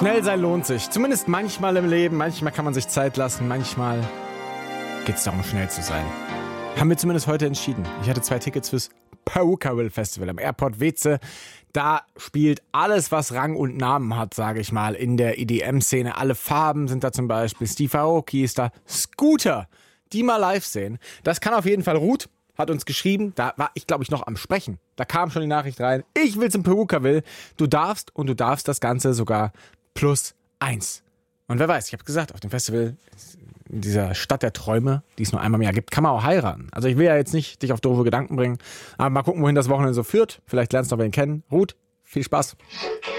Schnell sein lohnt sich. Zumindest manchmal im Leben. Manchmal kann man sich Zeit lassen. Manchmal geht es darum, schnell zu sein. Haben wir zumindest heute entschieden. Ich hatte 2 Tickets fürs Pawhuka Festival am Airport Weeze. Da spielt alles, was Rang und Namen hat, sage ich mal, in der EDM-Szene. Alle Farben sind da zum Beispiel. Steve Aoki ist da. Scooter, die mal live sehen. Das kann auf jeden Fall. Ruth hat uns geschrieben, da war ich, glaube ich, noch am Sprechen. Da kam schon die Nachricht rein. Ich will zum Pawhuka. Du darfst das Ganze sogar +1. Und wer weiß, ich habe gesagt, auf dem Festival, in dieser Stadt der Träume, die es nur einmal im Jahr gibt, kann man auch heiraten. Also ich will ja jetzt nicht dich auf doofe Gedanken bringen, aber mal gucken, wohin das Wochenende so führt. Vielleicht lernst du noch wen kennen. Ruth, viel Spaß.